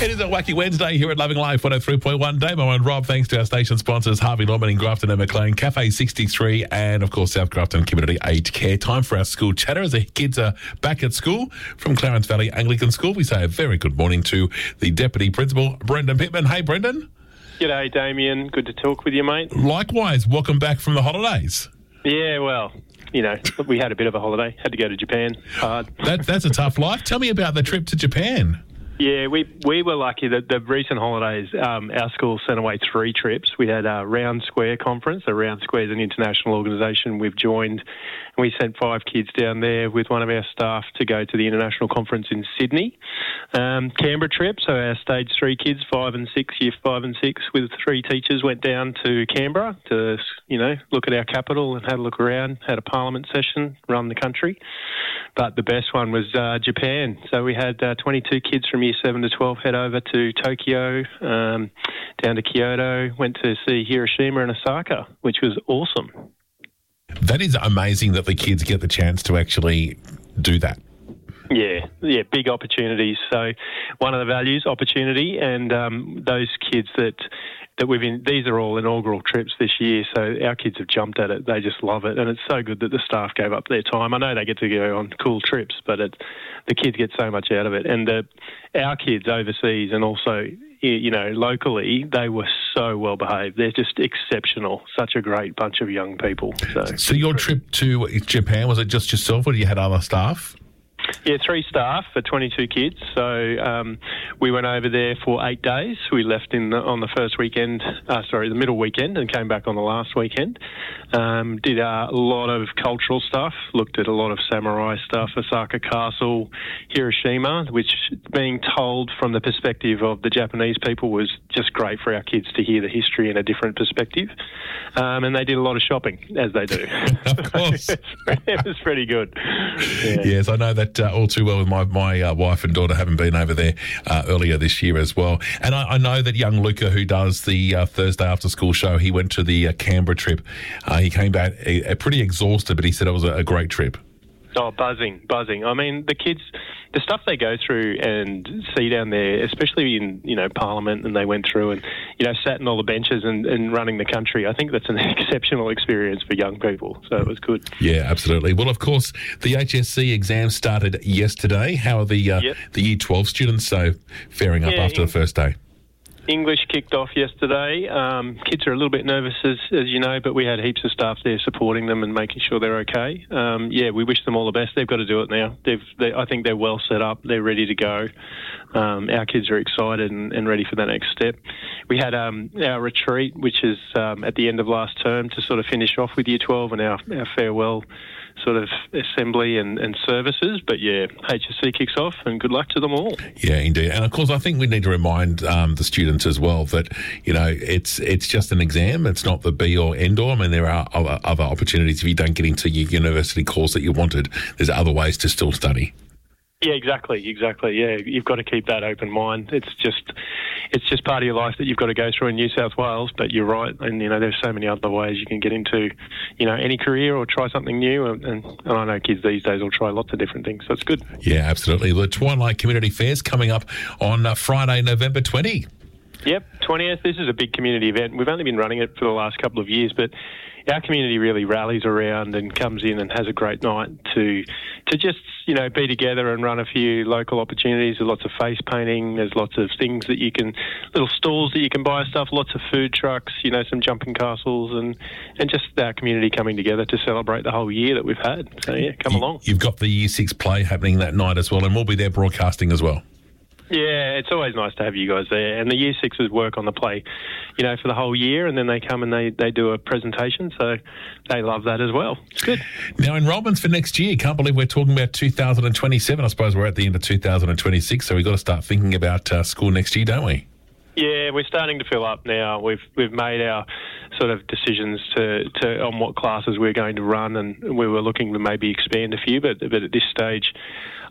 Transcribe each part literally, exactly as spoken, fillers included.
It is a wacky Wednesday here at Loving Life one oh three point one. Damo and Rob, thanks to our station sponsors, Harvey Norman in Grafton and Maclean, Cafe sixty-three, and of course, South Grafton Community Aged Care. Time for our school chatter as the kids are back at school from Clarence Valley Anglican School. We say a very good morning to the Deputy Principal, Brendan Pittman. Hey, Brendan. G'day, Damien. Good to talk with you, mate. Likewise. Welcome back from the holidays. Yeah, well, you know, we had a bit of a holiday. Had to go to Japan. Hard. That, that's a tough life. Tell me about the trip to Japan. Yeah, we we were lucky that the recent holidays, um, our school sent away three trips. We had a Round Square conference. The Round Square is an international organisation we've joined, and we sent five kids down there with one of our staff to go to the international conference in Sydney. Um, Canberra trip, so our stage three kids, five and six, year five and six, with three teachers, went down to Canberra to, you know, look at our capital and had a look around, had a parliament session, run the country. But the best one was uh, Japan. So we had uh, twenty-two kids from year seven to twelve head over to Tokyo, um, down to Kyoto, went to see Hiroshima and Osaka, which was awesome. That is amazing that the kids get the chance to actually do that. Yeah, yeah, big opportunities. So one of the values, opportunity, and um, those kids that that we've in, these are all inaugural trips this year, so our kids have jumped at it. They just love it, and it's so good that the staff gave up their time. I know they get to go on cool trips, but it, the kids get so much out of it. And the, our kids overseas and also, you know, locally, they were so well behaved. They're just exceptional. Such a great bunch of young people. So, so your trip to Japan, was it just yourself or did you had other staff? Yeah, three staff for twenty-two kids. So um, we went over there for eight days. We left in the, on the first weekend, uh, sorry, the middle weekend, and came back on the last weekend. Um, did a lot of cultural stuff, looked at a lot of samurai stuff, Osaka Castle, Hiroshima, which being told from the perspective of the Japanese people was just great for our kids to hear the history in a different perspective. Um, and they did a lot of shopping, as they do. Of course. It was pretty good. Yeah. Yes, I know that uh, all too well with my, my uh, wife and daughter having been over there uh, earlier this year as well. And I, I know that young Luca, who does the uh, Thursday after school show, he went to the uh, Canberra trip. Uh, he came back uh, pretty exhausted, but he said it was a, a great trip. Oh, buzzing, buzzing. I mean, the kids, the stuff they go through and see down there, especially in, you know, Parliament, and they went through and, you know, sat in all the benches and, and running the country. I think that's an exceptional experience for young people, so it was good. Yeah, absolutely. Well, of course, the H S C exams started yesterday. How are the uh, yep. the Year twelve students so faring up yeah, after in- the first day? English kicked off yesterday. Um, kids are a little bit nervous, as, as you know, but we had heaps of staff there supporting them and making sure they're okay. Um, yeah, we wish them all the best. They've got to do it now. They've, they, I think they're well set up. They're ready to go. Um, our kids are excited and, and ready for the next step. We had um, our retreat, which is um, at the end of last term, to sort of finish off with Year twelve and our, our farewell sort of assembly and, and services. But yeah, H S C kicks off and good luck to them all. Yeah, indeed. And of course, I think we need to remind um, the students as well that, you know, it's it's just an exam. It's not the be or end all. I mean, there are other, other opportunities. If you don't get into your university course that you wanted, there's other ways to still study. Yeah, exactly, exactly. Yeah, you've got to keep that open mind. It's just, it's just part of your life that you've got to go through in New South Wales. But you're right, and you know, there's so many other ways you can get into, you know, any career or try something new. And, and, and I know kids these days will try lots of different things, so it's good. Yeah, absolutely. The Twilight Community Fair's coming up on uh, Friday, November twentieth. Yep, twentieth. This is a big community event. We've only been running it for the last couple of years, but our community really rallies around and comes in and has a great night to to just, you know, be together and run a few local opportunities. There's lots of face painting. There's lots of things that you can, little stalls that you can buy stuff, lots of food trucks, you know, some jumping castles and, and just our community coming together to celebrate the whole year that we've had. So, yeah, come you, along. You've got the Year six play happening that night as well, and we'll be there broadcasting as well. Yeah, it's always nice to have you guys there. And the Year Sixes work on the play, you know, for the whole year, and then they come and they, they do a presentation, so they love that as well. It's good. Now, enrolments for next year, can't believe we're talking about two thousand twenty-seven. I suppose we're at the end of two thousand twenty-six, so we've got to start thinking about uh, school next year, don't we? Yeah, we're starting to fill up now. We've we've made our sort of decisions to, to on what classes we're going to run, and we were looking to maybe expand a few, but but at this stage,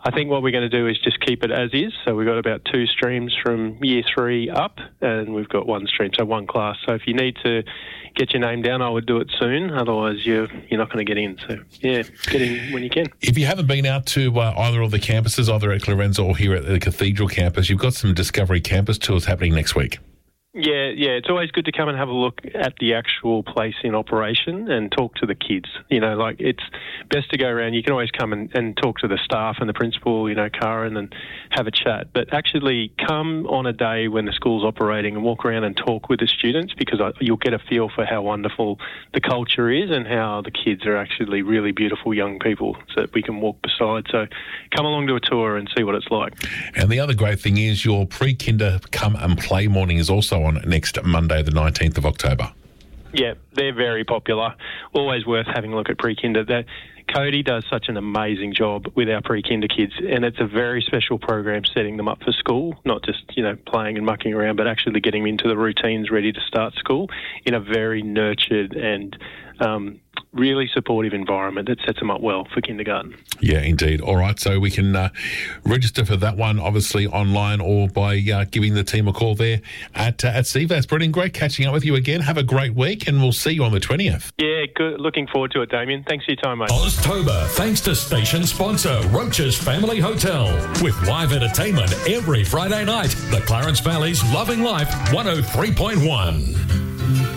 I think what we're going to do is just keep it as is. So we've got about two streams from year three up, and we've got one stream, so one class. So if you need to get your name down, I would do it soon. Otherwise, you're you're not going to get in. So yeah, get in when you can. If you haven't been out to uh, either of the campuses, either at Lorenzo or here at the Cathedral campus, you've got some Discovery Campus tours happening next week. Yeah, yeah. It's always good to come and have a look at the actual place in operation and talk to the kids. You know, like it's best to go around. You can always come and, and talk to the staff and the principal, you know, Karen, and have a chat. But actually come on a day when the school's operating and walk around and talk with the students, because you'll get a feel for how wonderful the culture is and how the kids are actually really beautiful young people that we can walk beside. So come along to a tour and see what it's like. And the other great thing is your pre-kinder come and play morning is also on next Monday, the nineteenth of October. Yeah, they're very popular. Always worth having a look at pre-kinder. That Cody does such an amazing job with our pre-kinder kids, and it's a very special program setting them up for school, not just, you know, playing and mucking around, but actually getting them into the routines ready to start school in a very nurtured and um, really supportive environment that sets them up well for kindergarten. Yeah, indeed. All right, so we can uh, register for that one, obviously, online or by uh, giving the team a call there at uh, at C V A S. Brilliant, great catching up with you again. Have a great week, and we'll see you on the twentieth. Yeah, good. Looking forward to it, Damien. Thanks for your time, mate. Oztober, thanks to station sponsor Roach's Family Hotel. With live entertainment every Friday night. The Clarence Valley's Loving Life one oh three point one.